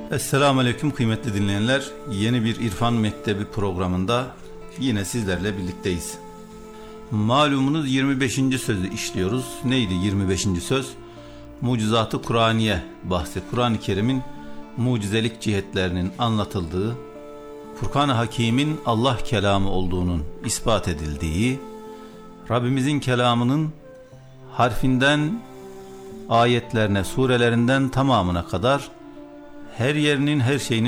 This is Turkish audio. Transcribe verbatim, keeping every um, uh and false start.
Esselamu Aleyküm kıymetli dinleyenler. Yeni bir İrfan Mektebi programında yine sizlerle birlikteyiz. Malumunuz yirmi beşinci sözü işliyoruz. Neydi yirmi beşinci söz? Mucizat-ı Kur'aniye bahsi. Kur'an-ı Kerim'in mucizelik cihetlerinin anlatıldığı, Furkan-ı Hakîm'in Allah kelamı olduğunun ispat edildiği, Rabbimizin kelamının harfinden ayetlerine, surelerinden tamamına kadar her yerinin, her şeyinin